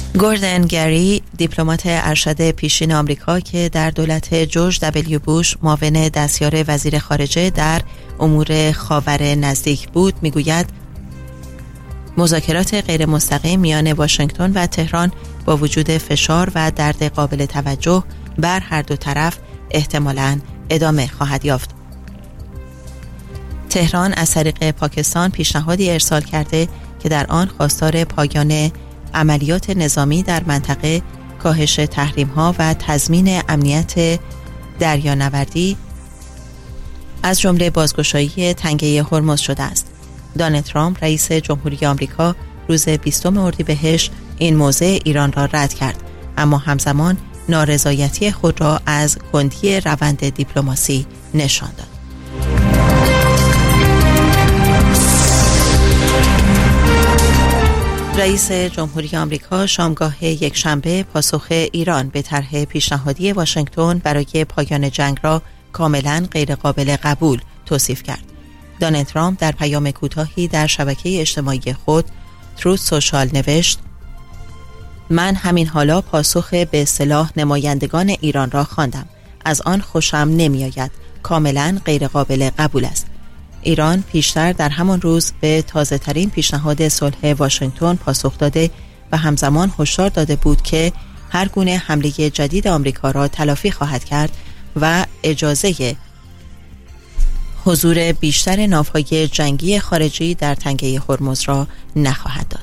گوردن گری، دیپلمات ارشد پیشین آمریکا که در دولت جورج دبلیو بوش معاون دستیار وزیر خارجه در امور خاور نزدیک بود، میگوید مذاکرات غیر مستقیم میان واشنگتن و تهران با وجود فشار و درد قابل توجه بر هر دو طرف احتمالاً ادامه خواهد یافت. تهران از طریق پاکستان پیشنهادی ارسال کرده که در آن خواستار پایان عملیات نظامی در منطقه، کاهش تحریم‌ها و تضمین امنیت دریانوردی از جمله بازگشایی تنگه هرمز شده است. دونالد ترامپ رئیس جمهوری آمریکا روز 20 اردیبهشت این موضع ایران را رد کرد، اما همزمان نارضایتی خود را از کندی روند دیپلماسی نشان داد. رئیس جمهوری آمریکا شامگاه یکشنبه پاسخ ایران به طرح پیشنهادی واشنگتن برای پایان جنگ را کاملا غیرقابل قبول توصیف کرد. دونالد ترامپ در پیام کوتاهی در شبکه اجتماعی خود تروث سوشال نوشت: من همین حالا پاسخ به اصطلاح نمایندگان ایران را خواندم. از آن خوشم نمی آید. کاملا غیرقابل قبول است. ایران پیشتر در همان روز به تازه ترین پیشنهاد صلح واشنگتن پاسخ داده و همزمان هشدار داده بود که هر گونه حمله جدید آمریکا را تلافی خواهد کرد و اجازه حضور بیشتر ناوهای جنگی خارجی در تنگه هرمز را نخواهد داد.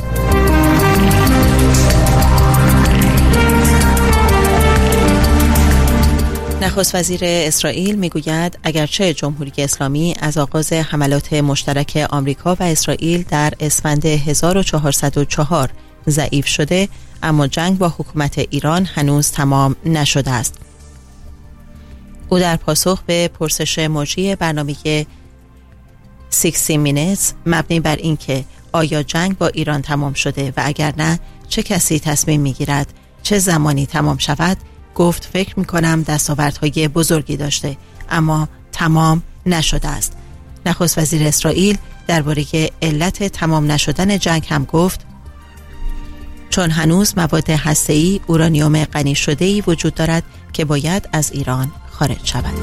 نخست وزیر اسرائیل میگوید اگرچه جمهوری اسلامی از آغاز حملات مشترک آمریکا و اسرائیل در اسفند 1404 ضعیف شده، اما جنگ با حکومت ایران هنوز تمام نشده است. او در پاسخ به پرسش مجری برنامه 60 Minutes مبنی بر اینکه آیا جنگ با ایران تمام شده و اگر نه چه کسی تصمیم میگیرد چه زمانی تمام شود، گفت فکر میکنم دستاوردهای بزرگی داشته اما تمام نشده است. نخست وزیر اسرائیل درباره علت تمام نشدن جنگ هم گفت چون هنوز مواد هسته‌ای اورانیوم غنی شده‌ای وجود دارد که باید از ایران خارج شود.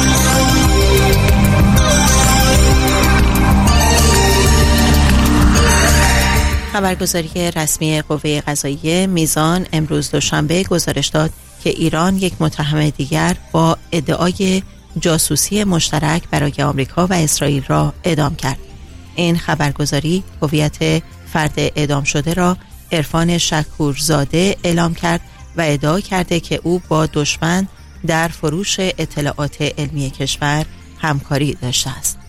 خبرگزاری رسمی قوه قضاییه میزان امروز دوشنبه گزارش داد که ایران یک متهم دیگر با ادعای جاسوسی مشترک برای آمریکا و اسرائیل را اعدام کرد. این خبرگزاری هویت فرد اعدام شده را عرفان شکورزاده اعلام کرد و ادعا کرده که او با دشمن در فروش اطلاعات علمی کشور همکاری داشته است.